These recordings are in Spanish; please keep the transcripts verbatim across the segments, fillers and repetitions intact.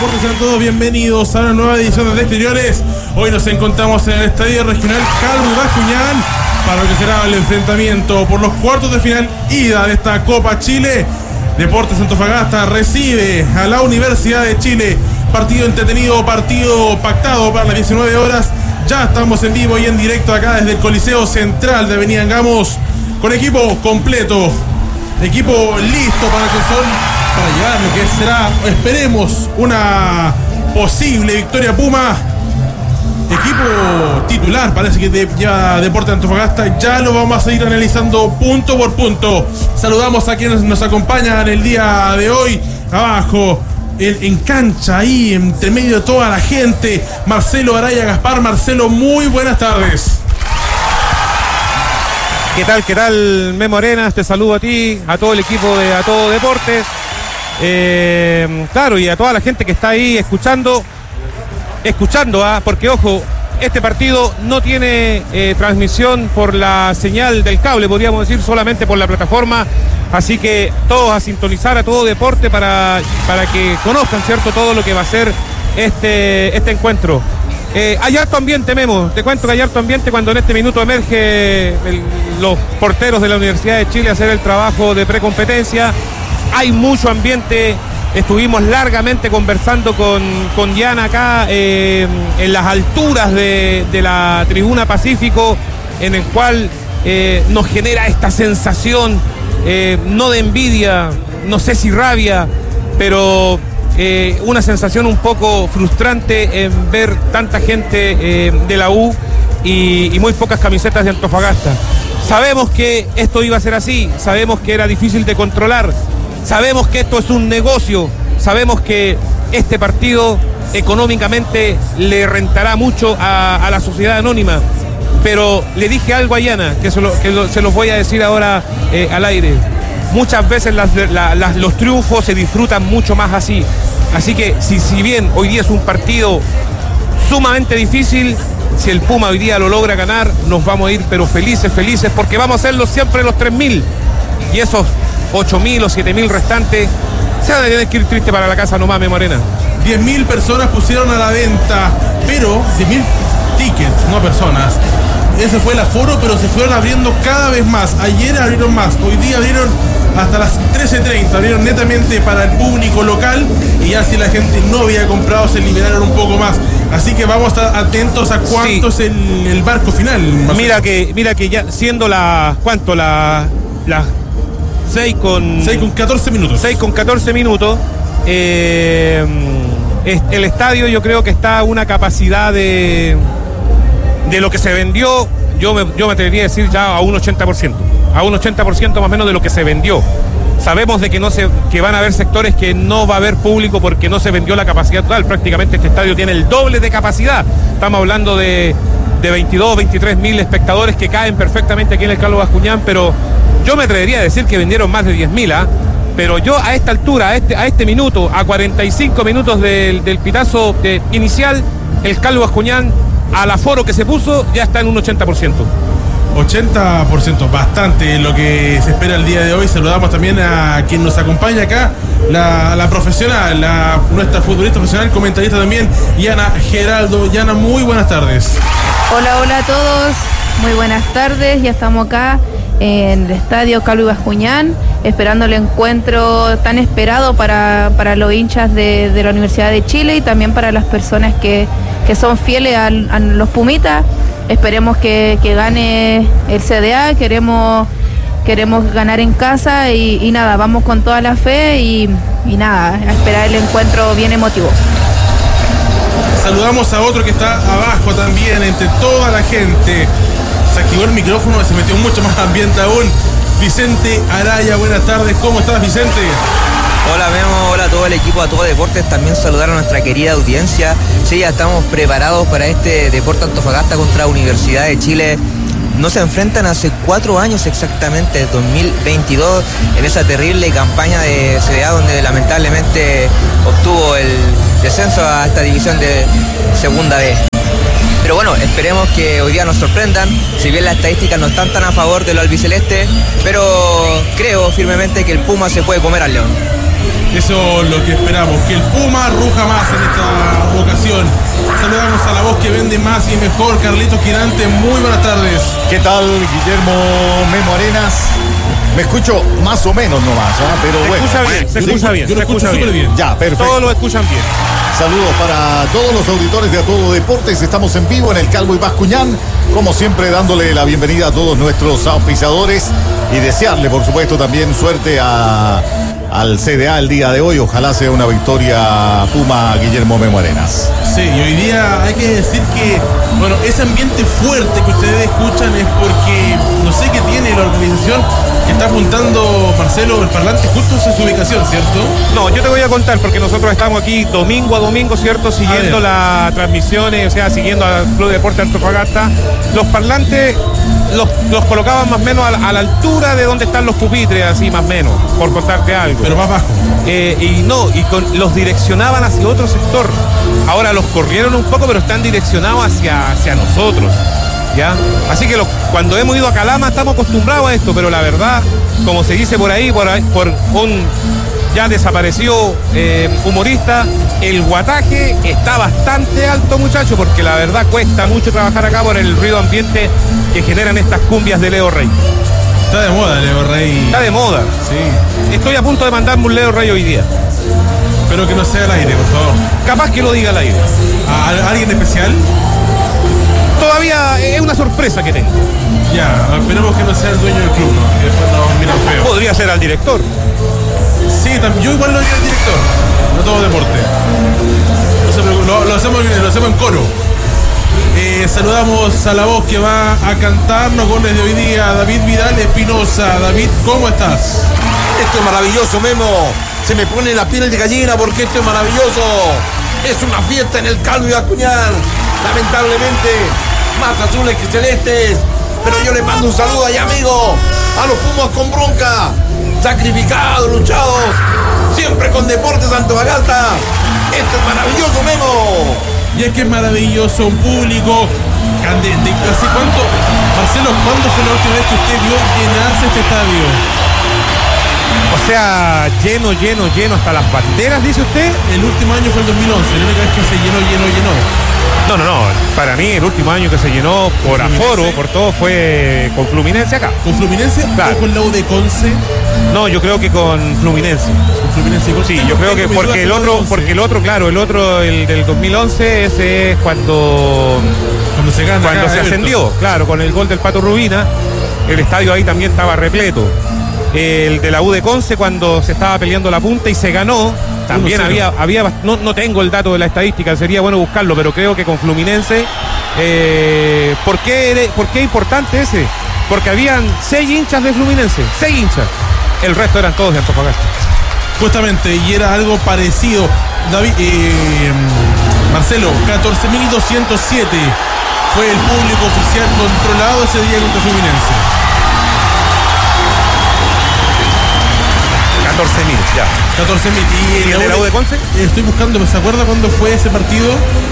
Deportes, sean todos bienvenidos a una nueva edición de Exteriores. Hoy nos encontramos en el Estadio Regional Calvo Bascuñán para lo que será el enfrentamiento por los cuartos de final ida de esta Copa Chile. Deportes Antofagasta recibe a la Universidad de Chile. Partido entretenido, partido pactado para las diecinueve horas. Ya estamos en vivo y en directo acá desde el Coliseo Central de Avenida Angamos, con equipo completo, equipo listo para que son, para llevar lo que será, esperemos, una posible victoria Puma. Equipo titular, parece que de, ya Deportes Antofagasta. Ya lo vamos a seguir analizando punto por punto. Saludamos a quienes nos acompañan el día de hoy. Abajo, en, en cancha, ahí, entre medio de toda la gente, Marcelo Araya Gaspar. Marcelo, muy buenas tardes. ¿Qué tal, qué tal, Memo Arenas? Te saludo a ti, a todo el equipo de A Todo Deportes. Eh, claro, y a toda la gente que está ahí escuchando. Escuchando, ¿ah? Porque ojo, este partido no tiene eh, transmisión por la señal del cable, podríamos decir, solamente por la plataforma. Así que todos a sintonizar A Todo Deporte para, para que conozcan, ¿cierto?, todo lo que va a ser este, este encuentro. Eh, hay harto ambiente, Memo. Te cuento que hay harto ambiente cuando en este minuto emerge el, los porteros de la Universidad de Chile a hacer el trabajo de precompetencia. Hay mucho ambiente. Estuvimos largamente conversando con, con Diana acá eh, en las alturas de, de la Tribuna Pacífico, en el cual eh, nos genera esta sensación, eh, no de envidia, no sé si rabia, pero eh, una sensación un poco frustrante en ver tanta gente eh, de la U y, y muy pocas camisetas de Antofagasta. Sabemos que esto iba a ser así, sabemos que era difícil de controlar. Sabemos que esto es un negocio, sabemos que este partido económicamente le rentará mucho a, a la sociedad anónima, pero le dije algo a Yana, que se, lo, que lo, se los voy a decir ahora eh, al aire. Muchas veces las, la, las, los triunfos se disfrutan mucho más así, así que si, si bien hoy día es un partido sumamente difícil, si el Puma hoy día lo logra ganar, nos vamos a ir pero felices, felices, porque vamos a hacerlo siempre los tres mil, y esos ocho mil o siete mil restantes se van a tener que ir triste para la casa nomás, Memo Arena. diez mil personas pusieron a la venta, pero diez mil tickets, no personas. Ese fue el aforo, pero se fueron abriendo cada vez más. Ayer abrieron más, hoy día abrieron hasta las trece treinta, abrieron netamente para el público local, y ya si la gente no había comprado se liberaron un poco más. Así que vamos a estar atentos a cuánto sí. es el, el barco final. Mira que, mira que ya siendo la, ¿cuánto? La... la seis con catorce minutos. seis con catorce minutos. Eh, el estadio yo creo que está a una capacidad de de lo que se vendió, yo me, yo me atrevería a decir ya a un ochenta por ciento. A un ochenta por ciento más o menos de lo que se vendió. Sabemos de que no se, que van a haber sectores que no va a haber público porque no se vendió la capacidad total. Prácticamente este estadio tiene el doble de capacidad. Estamos hablando de, de veintidós, veintitrés mil espectadores que caen perfectamente aquí en el Calvo Bascuñán, pero yo me atrevería a decir que vendieron más de diez mil, ¿ah? Pero yo a esta altura, a este, a este minuto, a cuarenta y cinco minutos del, del pitazo de, inicial, el Calvo Bascuñán, al aforo que se puso, ya está en un ochenta por ciento. ochenta por ciento, bastante lo que se espera el día de hoy. Saludamos también a quien nos acompaña acá, la, la profesional, la, nuestra futbolista profesional, comentarista también, Yana Geraldo. Yana, muy buenas tardes. Hola, hola a todos, muy buenas tardes. Ya estamos acá en el estadio Calvo Bascuñán, esperando el encuentro tan esperado para, para los hinchas de, de la Universidad de Chile y también para las personas que, que son fieles a, a los Pumitas. Esperemos que, que gane el C D A, queremos, queremos ganar en casa y, y nada, vamos con toda la fe y, y nada, a esperar el encuentro bien emotivo. Saludamos a otro que está abajo también, entre toda la gente. Se activó el micrófono y se metió mucho más ambiente aún. Vicente Araya, buenas tardes, ¿cómo estás, Vicente? Hola Memo, hola a todo el equipo, a todo Deportes, también saludar a nuestra querida audiencia. Sí, ya estamos preparados para este Deportes Antofagasta contra Universidad de Chile. No se enfrentan hace cuatro años exactamente, dos mil veintidós, en esa terrible campaña de C D A donde lamentablemente obtuvo el descenso a esta división de segunda B. Pero bueno, esperemos que hoy día nos sorprendan, si bien las estadísticas no están tan a favor de lo albiceleste, pero creo firmemente que el Puma se puede comer al León. Eso es lo que esperamos, que el Puma ruja más en esta ocasión. Saludamos a la voz que vende más y mejor, Carlitos Quirante. Muy buenas tardes. ¿Qué tal, Guillermo Memo Arenas? Me escucho más o menos nomás, ¿eh? Pero se bueno. Escucha bien, se yo escucha lo, bien, yo lo se escucho escucha súper bien. bien. Ya, perfecto. Todos lo escuchan bien. Saludos para todos los auditores de A Todo Deportes. Estamos en vivo en el Calvo y Bascuñán. Como siempre, dándole la bienvenida a todos nuestros auspiciadores y desearle, por supuesto, también suerte a, al C D A el día de hoy. Ojalá sea una victoria Puma Guillermo Memo Arenas. Sí, y hoy día hay que decir que, bueno, ese ambiente fuerte que ustedes escuchan es porque no sé qué tiene la organización que está apuntando Marcelo el parlante justo hacia su ubicación, ¿cierto? No, yo te voy a contar porque nosotros estamos aquí domingo a domingo, ¿cierto? Siguiendo las transmisiones, o sea, siguiendo al Club de Deportes Antofagasta. Los parlantes los, los colocaban más o menos a la, a la altura de donde están los pupitres, así más o menos, por contarte algo. Pero más bajo. Eh, y no, y con, los direccionaban hacia otro sector. Ahora los corrieron un poco, pero están direccionados hacia, hacia nosotros. ¿Ya? Así que lo, cuando hemos ido a Calama estamos acostumbrados a esto, pero la verdad, como se dice por ahí, por, ahí, por un ya desaparecido eh, humorista, el guataje está bastante alto, muchachos, porque la verdad cuesta mucho trabajar acá por el ruido ambiente que generan estas cumbias de Leo Rey. Está de moda, Leo Rey. Está de moda. Sí. Estoy a punto de mandarme un Leo Rey hoy día. Pero que no sea al aire, por favor. Capaz que lo diga al aire. ¿A, a alguien especial? Todavía es una sorpresa que tengo. Ya, esperemos que no sea el dueño del club, ¿no? Que después nos miran feo. Podría ser al director. Sí, también, yo igual lo haría al director. No todo deporte. No se preocupe, lo, lo, hacemos, lo hacemos en coro. Eh, saludamos a la voz que va a cantar los goles de hoy día, David Vidal Espinosa. David, ¿cómo estás? Esto es maravilloso, Memo. Se me pone la piel de gallina porque esto es maravilloso. Es una fiesta en el Calvo y Bascuñán. Lamentablemente, más azules que celestes. Pero yo les mando un saludo ahí, amigo. A los Pumas con bronca. Sacrificados, luchados. Siempre con Deportes Antofagasta. Esto es maravilloso, Memo. Y es que es maravilloso, un público candente. ¿Hace cuánto, Marcelo, cuándo fue la última vez que usted vio llenarse este estadio? O sea, lleno, lleno, lleno hasta las banderas, dice usted. El último año fue el dos mil once, la única vez que se llenó, llenó, llenó. No, no, no. Para mí el último año que se llenó por aforo, por todo, fue con Fluminense acá. ¿Con Fluminense claro. o con la U de Conce? No, yo creo que con Fluminense. Con Fluminense y Conce. Sí, yo creo que porque el otro, porque el otro, claro, el otro, el del dos mil once, ese es cuando cuando se gana, cuando acá, se ascendió, Everton. claro, con el gol del Pato Rubina, el estadio ahí también estaba repleto. El de la U de Conce cuando se estaba peleando la punta y se ganó, también había, había no, no tengo el dato de la estadística, sería bueno buscarlo, pero creo que con Fluminense, eh, ¿por qué, ¿por qué importante ese? Porque habían seis hinchas de Fluminense, seis hinchas, el resto eran todos de Antofagasta. Justamente, y era algo parecido. David, eh, Marcelo, catorce mil doscientos siete fue el público oficial controlado ese día contra Fluminense. catorce mil, ya. catorce mil. ¿Y, ¿Y el de la U de Conce? Estoy buscando, ¿se acuerda cuándo fue ese partido?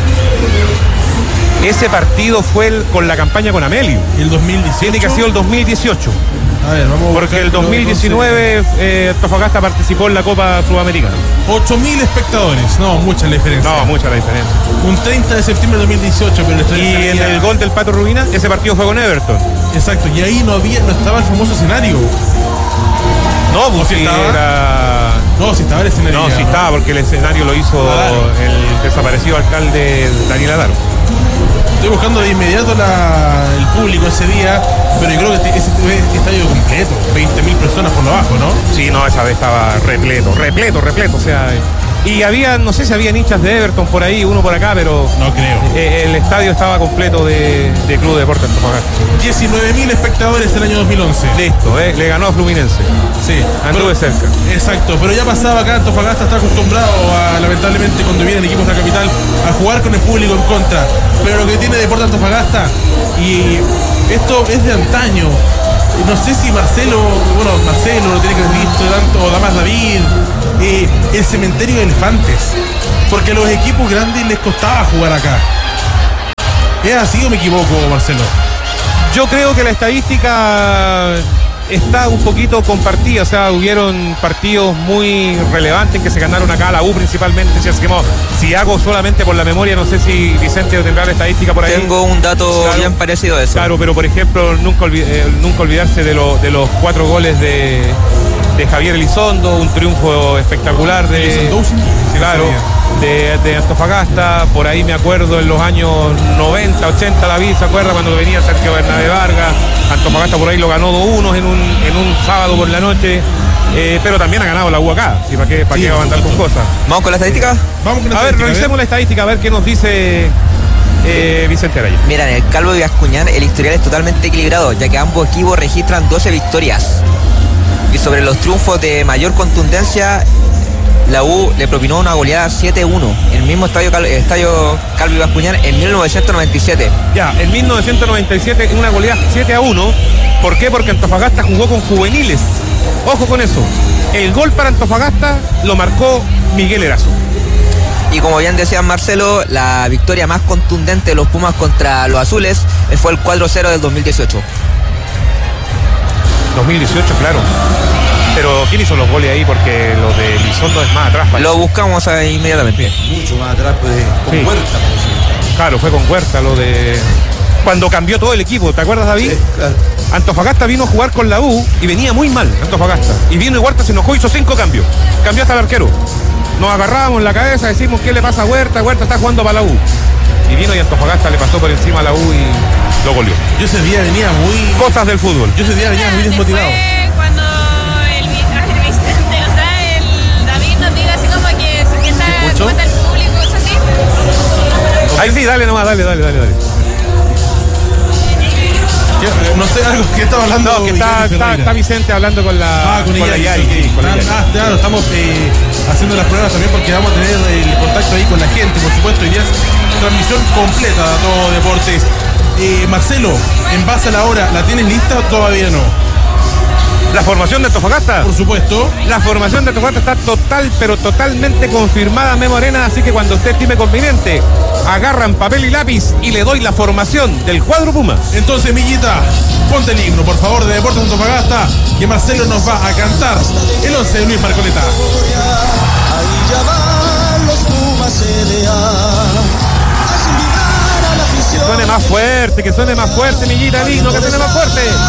Ese partido fue el, con la campaña con Amelio. El dos mil dieciocho. Tiene que ha sido el dos mil dieciocho. A ver, vamos a Porque el dos mil diecinueve eh, Antofagasta participó en la Copa Sudamericana. ocho mil espectadores. No, mucha la diferencia. No, mucha la diferencia. Un treinta de septiembre de dos mil dieciocho, pero estoy Y en el gol del Pato Rubina, ese partido fue con Everton. Exacto, y ahí no había, no estaba el famoso escenario. No, pues si sí, estaba? era... No, si estaba el escenario. No, ya, sí estaba, porque el escenario lo hizo Claro. el desaparecido alcalde Daniel Adaro. Estoy buscando de inmediato la, el público ese día, pero yo creo que este, ese fue estadio completo, veinte mil personas por lo bajo, ¿no? Sí, no, esa vez estaba repleto, repleto, repleto, o sea... Y había, no sé si había hinchas de Everton por ahí, uno por acá, pero... No creo. Eh, el estadio estaba completo de, de Club de Deportes Antofagasta. diecinueve mil espectadores el año dos mil once. Listo, eh, le ganó a Fluminense. Sí. Anduve pero- cerca. Exacto, pero ya pasaba acá, Antofagasta está acostumbrado a, lamentablemente, cuando vienen equipos de la capital, a jugar con el público en contra. Pero lo que tiene Deportes Antofagasta, y esto es de antaño, no sé si Marcelo, bueno, Marcelo lo tiene que haber visto tanto, o Damas David, eh, el cementerio de elefantes. Porque a los equipos grandes les costaba jugar acá. ¿Es así o me equivoco, Marcelo? Yo creo que la estadística está un poquito compartida, o sea, hubieron partidos muy relevantes que se ganaron acá, la U principalmente, si, hacemos, si hago solamente por la memoria, no sé si Vicente tendrá la estadística por ahí. Tengo un dato claro, bien parecido a eso. Claro, pero por ejemplo, nunca, olvid eh, nunca olvidarse de, lo, de los cuatro goles de, de Javier Elizondo, un triunfo espectacular de... Claro, de, de Antofagasta, por ahí me acuerdo en los años noventa, ochenta la vi, ¿se acuerda? Cuando venía Sergio Bernabé Vargas, Antofagasta por ahí lo ganó dos uno en un, en un sábado por la noche, eh, pero también ha ganado la U acá, ¿sí? ¿Para qué, para sí, qué va a andar con cosas? ¿Vamos con la estadística? Vamos con la a ver, revisemos la estadística, a ver qué nos dice eh, Vicente Araya. Mira, en el Calvo y Bascuñán el historial es totalmente equilibrado, ya que ambos equipos registran doce victorias. Y sobre los triunfos de mayor contundencia, la U le propinó una goleada siete uno en el mismo estadio, Cal estadio Calvo y Bascuñán en mil novecientos noventa y siete. Ya, en mil novecientos noventa y siete una goleada siete a uno. ¿Por qué? Porque Antofagasta jugó con juveniles. Ojo con eso. El gol para Antofagasta lo marcó Miguel Erazo. Y como bien decía Marcelo, la victoria más contundente de los Pumas contra los Azules fue el cuatro cero del dos mil dieciocho. dos mil dieciocho, claro. Pero ¿quién hizo los goles ahí? Porque lo de Elizondo es más atrás. Parece. Lo buscamos ahí inmediatamente. Sí. Mucho más atrás, pues, con sí. Huerta. Parece. Claro, fue con Huerta lo de... Cuando cambió todo el equipo, ¿te acuerdas, David? Sí, claro. Antofagasta vino a jugar con la U y venía muy mal, Antofagasta. Y vino y Huerta se enojó, hizo cinco cambios. Cambió hasta el arquero. Nos agarrábamos la cabeza, decimos, ¿qué le pasa a Huerta? Huerta está jugando para la U. Y vino y Antofagasta le pasó por encima a la U y lo goleó. Yo ese día venía muy... Cosas del fútbol. Yo ese día venía muy desmotivado. Cuando el, el Vicente, o sea, el David nos diga así como que se sienta cuenta el público, eso así. Ahí sí, dale nomás, dale, dale, dale, dale. No sé, algo que estaba hablando. No, que está, está, está Vicente hablando con la. Ah, con, con ella. la Yari, sí, con ah, la Yari. ah, claro, estamos eh, haciendo las pruebas también porque vamos a tener el contacto ahí con la gente, por supuesto. Hoy día es transmisión completa de Todo Deportes. Eh, Marcelo, en base a la hora, ¿la tienes lista o todavía no? ¿La formación de Antofagasta? Por supuesto. La formación de Antofagasta está total, pero totalmente confirmada, Memo Arena, así que cuando usted estime conveniente, agarran papel y lápiz y le doy la formación del cuadro Puma. Entonces, Millita, ponte el himno, por favor, de Deportes Antofagasta, que Marcelo nos va a cantar el once de Luis Marcoleta. Ahí ya van los Pumas L A. Que suene más fuerte, que suene más fuerte, Millita, el himno, que suene más fuerte.